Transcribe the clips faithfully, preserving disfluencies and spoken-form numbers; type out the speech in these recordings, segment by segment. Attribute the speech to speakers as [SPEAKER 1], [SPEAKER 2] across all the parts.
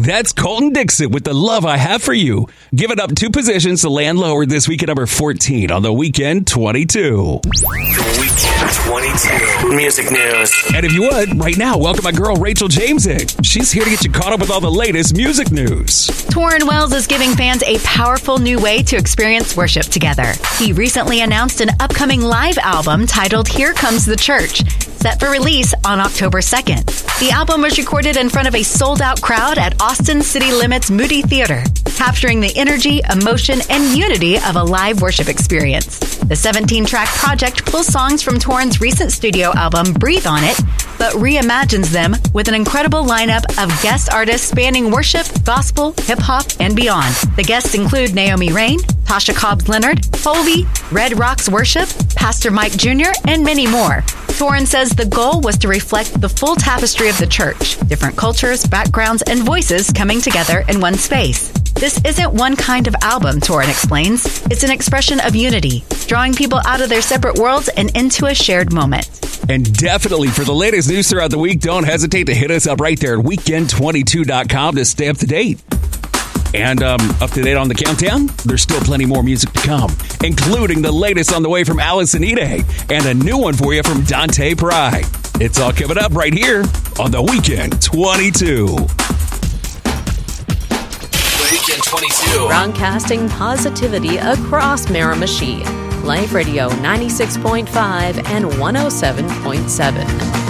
[SPEAKER 1] That's Colton Dixon with The Love I Have For You. Giving up two positions to land lower this week at number fourteen on the Weekend twenty-two.
[SPEAKER 2] The Weekend twenty-two Music News.
[SPEAKER 1] And if you would, right now, welcome my girl Rachel James in. She's here to get you caught up with all the latest music news.
[SPEAKER 3] Tauren Wells is giving fans a powerful new way to experience worship together. He recently announced an upcoming live album titled Here Comes the Church, set for release on October second. The album was recorded in front of a sold-out crowd at Austin City Limits Moody Theater, capturing the energy, emotion, and unity of a live worship experience. The seventeen-track project pulls songs from Tauren's recent studio album, Breathe On It, but reimagines them with an incredible lineup of guest artists spanning worship, gospel, hip-hop, and beyond. The guests include Naomi Rain, Tasha Cobbs Leonard, Hovey, Red Rocks Worship, Pastor Mike Junior, and many more. Tauren says the goal was to reflect the full tapestry of the church, different cultures, backgrounds, and voices coming together in one space. This isn't one kind of album, Tauren explains. It's an expression of unity, drawing people out of their separate worlds and into a shared moment.
[SPEAKER 1] And definitely for the latest news throughout the week, don't hesitate to hit us up right there at weekend twenty-two dot com to stay up to date. And um, up to date on the countdown, there's still plenty more music to come, including the latest on the way from Allison Ide and a new one for you from Dante Pride. It's all coming up right here on the Weekend twenty-two.
[SPEAKER 2] Weekend twenty-two.
[SPEAKER 4] Broadcasting positivity across Miramichi. Life Radio ninety-six point five and one oh seven point seven.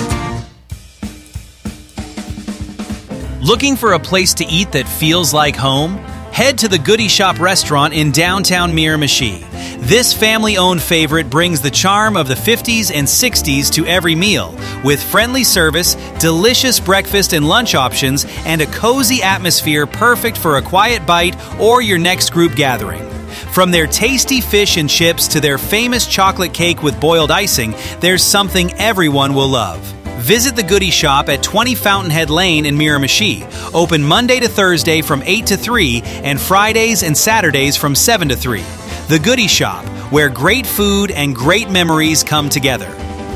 [SPEAKER 5] Looking for a place to eat that feels like home? Head to the Goody Shop restaurant in downtown Miramichi. This family-owned favorite brings the charm of the fifties and sixties to every meal, with friendly service, delicious breakfast and lunch options, and a cozy atmosphere perfect for a quiet bite or your next group gathering. From their tasty fish and chips to their famous chocolate cake with boiled icing, there's something everyone will love. Visit the Goody Shop at twenty Fountainhead Lane in Miramichi. Open Monday to Thursday from eight to three and Fridays and Saturdays from seven to three. The Goody Shop, where great food and great memories come together.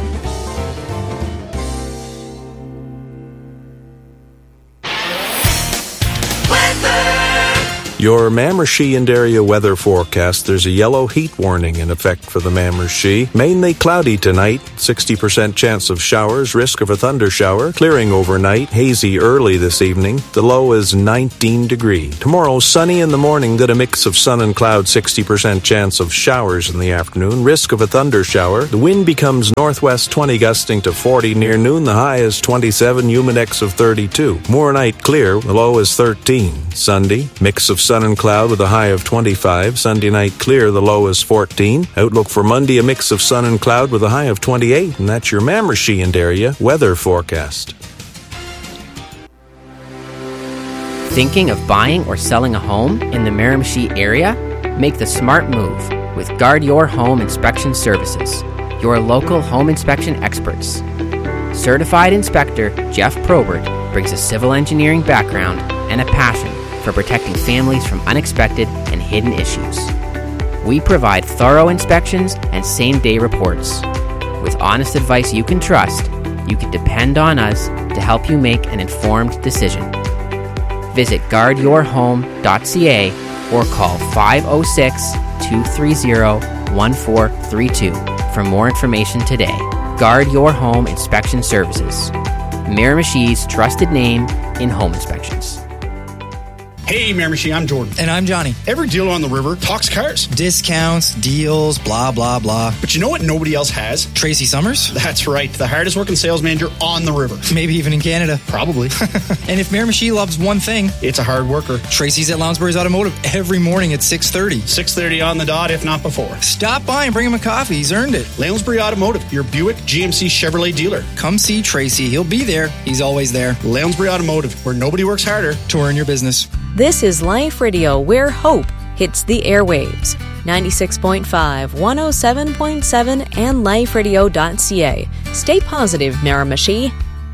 [SPEAKER 6] Your Miramichi and area weather forecast. There's a yellow heat warning in effect for the Miramichi. Mainly cloudy tonight, sixty percent chance of showers, risk of a thunder shower, clearing overnight, hazy early this evening. The low is nineteen degrees. Tomorrow, sunny in the morning, got a mix of sun and cloud, sixty percent chance of showers in the afternoon, risk of a thunder shower. The wind becomes northwest twenty, gusting to forty near noon. The high is twenty-seven, humidex of thirty-two. Tomorrow night, clear, the low is thirteen. Sunday, mix of sun and cloud with a high of twenty-five. Sunday night clear, the low is fourteen. Outlook for Monday, a mix of sun and cloud with a high of twenty-eight. And that's your Miramichi and area weather forecast.
[SPEAKER 7] Thinking of buying or selling a home in the Miramichi area? Make the smart move with Guard Your Home Inspection Services, your local home inspection experts. Certified inspector Jeff Probert brings a civil engineering background and a passion for protecting families from unexpected and hidden issues. We provide thorough inspections and same-day reports. With honest advice you can trust, you can depend on us to help you make an informed decision. Visit guard your home dot c a or call five oh six, two three zero, one four three two for more information today. Guard Your Home Inspection Services, Miramichi's trusted name in home inspections.
[SPEAKER 8] Hey, Miramichi, I'm Jordan.
[SPEAKER 9] And I'm Johnny.
[SPEAKER 8] Every dealer on the river talks cars.
[SPEAKER 9] Discounts, deals, blah, blah, blah.
[SPEAKER 8] But you know what nobody else has?
[SPEAKER 9] Tracy Summers?
[SPEAKER 8] That's right, the hardest working sales manager on the river.
[SPEAKER 9] Maybe even in Canada.
[SPEAKER 8] Probably.
[SPEAKER 9] And if Miramichi loves one thing,
[SPEAKER 8] it's a hard worker.
[SPEAKER 9] Tracy's at Lounsbury's Automotive every morning at six thirty.
[SPEAKER 8] six thirty on the dot, if not before.
[SPEAKER 9] Stop by and bring him a coffee. He's earned it.
[SPEAKER 8] Lounsbury Automotive, your Buick G M C Chevrolet dealer.
[SPEAKER 9] Come see Tracy. He'll be there. He's always there.
[SPEAKER 8] Lounsbury Automotive, where nobody works harder
[SPEAKER 9] to earn your business.
[SPEAKER 4] This is Life Radio, where hope hits the airwaves. ninety-six point five, one oh seven point seven, and life radio dot c a. Stay positive, Miramichi.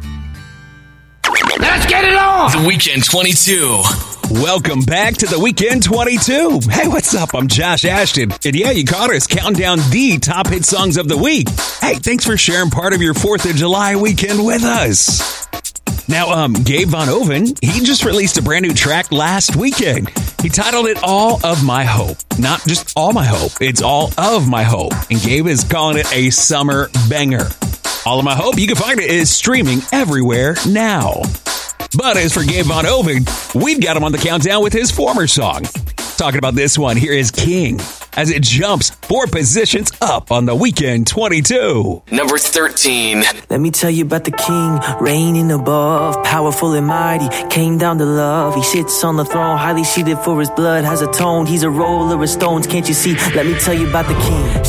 [SPEAKER 2] Let's get it on! The Weekend twenty-two.
[SPEAKER 1] Welcome back to the Weekend twenty-two. Hey, what's up? I'm Josh Ashton. And yeah, you caught us counting down the top hit songs of the week. Hey, thanks for sharing part of your fourth of July weekend with us. Now, um, Gabe Von Oven, he just released a brand new track last weekend. He titled it All of My Hope. Not just All My Hope, it's All of My Hope. And Gabe is calling it a summer banger. All of My Hope, you can find it, is streaming everywhere now. But as for Gabe Von Oven, we've got him on the countdown with his former song. Talking about this one, here is King, as it jumps four positions up on the Weekend twenty-two.
[SPEAKER 2] Number thirteen.
[SPEAKER 10] Let me tell you about the king, reigning above, powerful and mighty, came down to love. He sits on the throne, highly seated for his blood, has atoned. He's a roller of stones, can't you see? Let me tell you about the king.